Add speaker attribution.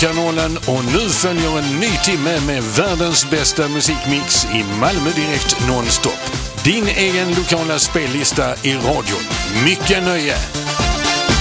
Speaker 1: radiokanalen och nu följer en ny timme med världens bästa musikmix i Malmö direkt nonstop. Din egen lokala spellista i radion. Mycket nöje!